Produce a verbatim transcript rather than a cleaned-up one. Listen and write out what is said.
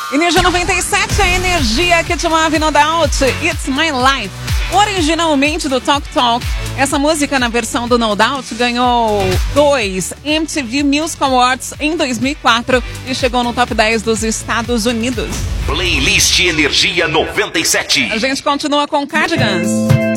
Energia noventa e sete, a energia que te move no Doubt, It's My Life. Originalmente do Talk Talk, essa música na versão do No Doubt ganhou dois M T V Music Awards em dois mil e quatro e chegou no top dez dos Estados Unidos. Playlist Energia noventa e sete. A gente continua com Cardigans.